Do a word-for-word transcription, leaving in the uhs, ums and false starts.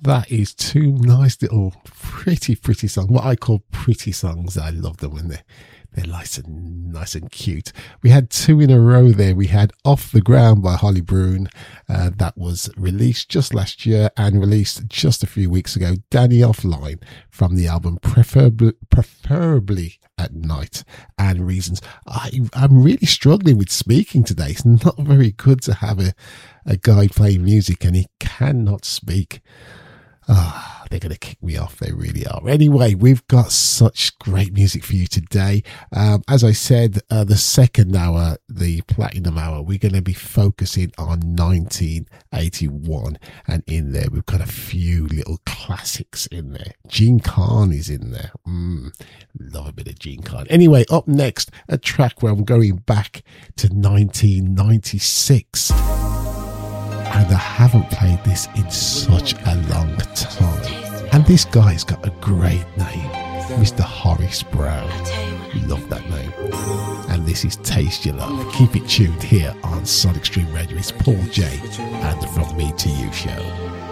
that is two nice little pretty, pretty songs. What I call pretty songs. I love them when they're, they're nice and nice and cute. We had two in a row there. We had Off the Ground by Holly Broon. Uh, that was released just last year and released just a few weeks ago. Danny Offline from the album Preferably, Preferably at Night and Reasons. I, I'm really struggling with speaking today. It's not very good to have a, a guy playing music and he cannot speak. Ah, they're going to kick me off. They really are. Anyway, we've got such great music for you today. Um, as I said, uh, the second hour, the Platinum Hour, we're going to be focusing on nineteen eighty-one. And in there, we've got a few little classics in there. Gene Khan is in there. Mm, love a bit of Gene Khan. Anyway, up next, a track where I'm going back to nineteen ninety-six. And I haven't played this in such a long time. And this guy's got a great name, Mister Horace Brown. Love that name. And this is Taste Your Love. Keep it tuned here on Sonic Stream Radio. It's Paul J and the From Me to You show.